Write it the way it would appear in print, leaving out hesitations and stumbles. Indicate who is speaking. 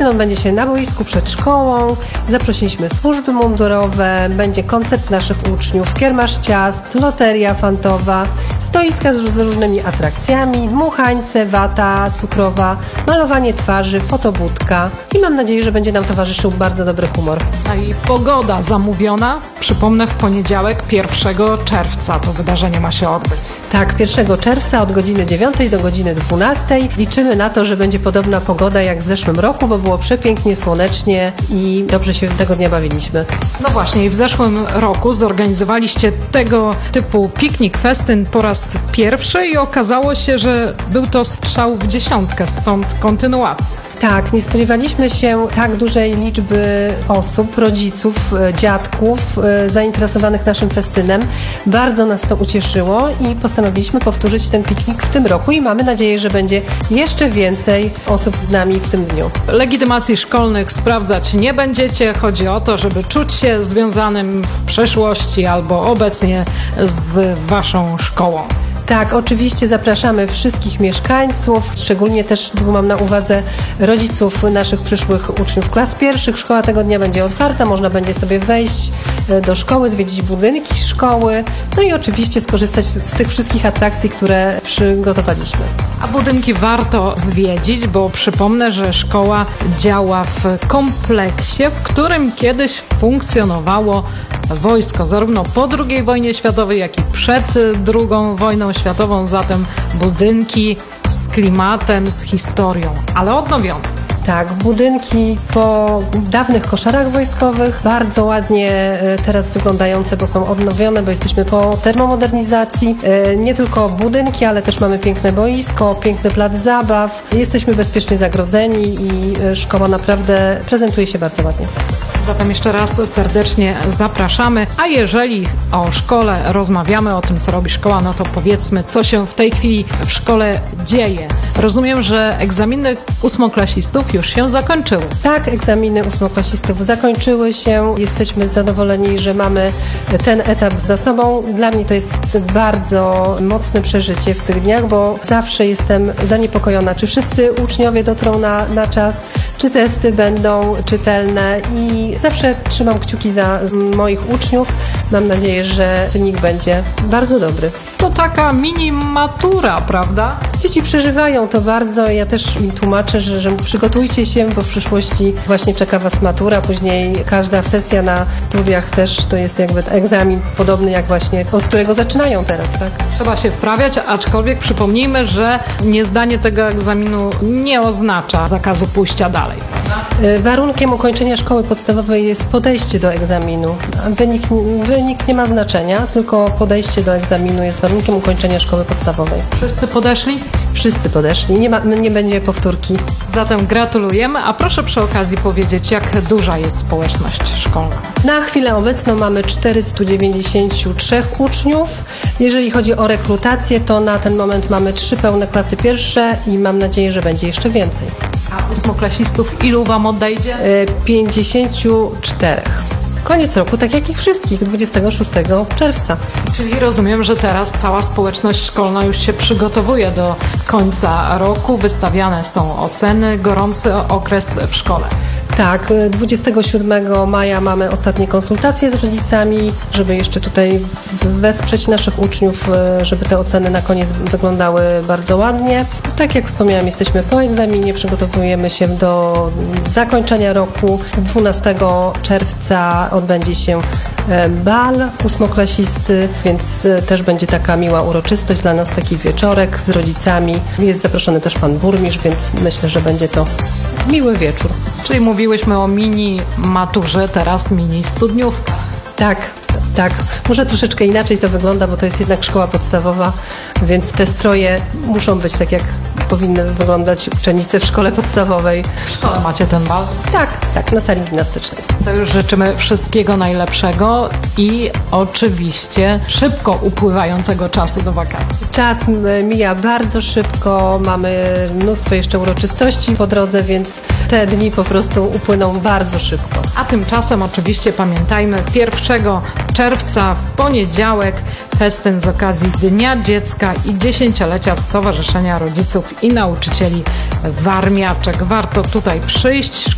Speaker 1: Festyn odbędzie się na boisku przed szkołą. Zaprosiliśmy służby mundurowe, będzie koncert naszych uczniów, kiermasz ciast, loteria fantowa, stoiska z różnymi atrakcjami, dmuchańce, wata cukrowa, malowanie twarzy, fotobudka i mam nadzieję, że będzie nam towarzyszył bardzo dobry humor.
Speaker 2: A i pogoda zamówiona, przypomnę, w poniedziałek 1 czerwca to wydarzenie ma się odbyć.
Speaker 1: Tak, 1 czerwca od godziny 9 do godziny 12. Liczymy na to, że będzie podobna pogoda jak w zeszłym roku, bo było przepięknie, słonecznie i dobrze się tego dnia bawiliśmy.
Speaker 2: No właśnie, i w zeszłym roku zorganizowaliście tego typu piknik festyn po raz pierwszy i okazało się, że był to strzał w dziesiątkę, stąd kontynuacja.
Speaker 1: Tak, nie spodziewaliśmy się tak dużej liczby osób, rodziców, dziadków zainteresowanych naszym festynem. Bardzo nas to ucieszyło i postanowiliśmy powtórzyć ten piknik w tym roku i mamy nadzieję, że będzie jeszcze więcej osób z nami w tym dniu.
Speaker 2: Legitymacji szkolnych sprawdzać nie będziecie. Chodzi o to, żeby czuć się związanym w przeszłości albo obecnie z waszą szkołą.
Speaker 1: Tak, oczywiście zapraszamy wszystkich mieszkańców, szczególnie też tu mam na uwadze rodziców naszych przyszłych uczniów klas pierwszych. Szkoła tego dnia będzie otwarta, można będzie sobie wejść do szkoły, zwiedzić budynki szkoły, no i oczywiście skorzystać z tych wszystkich atrakcji, które przygotowaliśmy.
Speaker 2: A budynki warto zwiedzić, bo przypomnę, że szkoła działa w kompleksie, w którym kiedyś funkcjonowało wojsko, zarówno po II wojnie światowej, jak i przed II wojną światową, zatem budynki z klimatem, z historią, ale odnowione.
Speaker 1: Tak, budynki po dawnych koszarach wojskowych, bardzo ładnie teraz wyglądające, bo są odnowione, bo jesteśmy po termomodernizacji. Nie tylko budynki, ale też mamy piękne boisko, piękny plac zabaw. Jesteśmy bezpiecznie zagrodzeni i szkoła naprawdę prezentuje się bardzo ładnie.
Speaker 2: Zatem jeszcze raz serdecznie zapraszamy. A jeżeli o szkole rozmawiamy, o tym, co robi szkoła, no to powiedzmy, co się w tej chwili w szkole dzieje. Rozumiem, że egzaminy ósmoklasistów już się zakończyły.
Speaker 1: Tak, egzaminy ósmoklasistów zakończyły się. Jesteśmy zadowoleni, że mamy ten etap za sobą. Dla mnie to jest bardzo mocne przeżycie w tych dniach, bo zawsze jestem zaniepokojona, czy wszyscy uczniowie dotrą na czas, czy testy będą czytelne i zawsze trzymam kciuki za moich uczniów. Mam nadzieję, że wynik będzie bardzo dobry.
Speaker 2: To taka mini matura, prawda?
Speaker 1: Dzieci przeżywają to bardzo. Ja też im tłumaczę, że przygotujcie się, bo w przyszłości właśnie czeka was matura. Później każda sesja na studiach też to jest jakby egzamin podobny jak właśnie, od którego zaczynają teraz, tak?
Speaker 2: Trzeba się wprawiać, aczkolwiek przypomnijmy, że niezdanie tego egzaminu nie oznacza zakazu pójścia dalej.
Speaker 1: Warunkiem ukończenia szkoły podstawowej jest podejście do egzaminu. Wynik nie ma znaczenia, tylko podejście do egzaminu jest warunkiem ukończenia szkoły podstawowej.
Speaker 2: Wszyscy podeszli?
Speaker 1: Wszyscy podeszli, nie będzie powtórki.
Speaker 2: Zatem gratulujemy, a proszę przy okazji powiedzieć, jak duża jest społeczność szkolna.
Speaker 1: Na chwilę obecną mamy 493 uczniów. Jeżeli chodzi o rekrutację, to na ten moment mamy 3 pełne klasy pierwsze i mam nadzieję, że będzie jeszcze więcej.
Speaker 2: A ósmoklasistów ilu wam odejdzie?
Speaker 1: 54. Koniec roku, tak jak ich wszystkich, 26 czerwca.
Speaker 2: Czyli rozumiem, że teraz cała społeczność szkolna już się przygotowuje do końca roku. Wystawiane są oceny, gorący okres w szkole.
Speaker 1: Tak, 27 maja mamy ostatnie konsultacje z rodzicami, żeby jeszcze tutaj wesprzeć naszych uczniów, żeby te oceny na koniec wyglądały bardzo ładnie. Tak jak wspomniałam, jesteśmy po egzaminie, przygotowujemy się do zakończenia roku. 12 czerwca odbędzie się bal ósmoklasisty, więc też będzie taka miła uroczystość dla nas, taki wieczorek z rodzicami. Jest zaproszony też pan burmistrz, więc myślę, że będzie to miły wieczór.
Speaker 2: Czyli mówiłyśmy o mini maturze, teraz mini studniówka.
Speaker 1: Tak. Może troszeczkę inaczej to wygląda, bo to jest jednak szkoła podstawowa, więc te stroje muszą być tak, jak powinny wyglądać uczennice w szkole podstawowej.
Speaker 2: W szkole macie ten bal?
Speaker 1: Tak, na sali gimnastycznej.
Speaker 2: To już życzymy wszystkiego najlepszego i oczywiście szybko upływającego czasu do wakacji.
Speaker 1: Czas mija bardzo szybko, mamy mnóstwo jeszcze uroczystości po drodze, więc te dni po prostu upłyną bardzo szybko.
Speaker 2: A tymczasem oczywiście pamiętajmy, 1 czerwca w poniedziałek festyn z okazji Dnia Dziecka i 10-lecia Stowarzyszenia Rodziców i Nauczycieli Warmiaczek. Warto tutaj przyjść.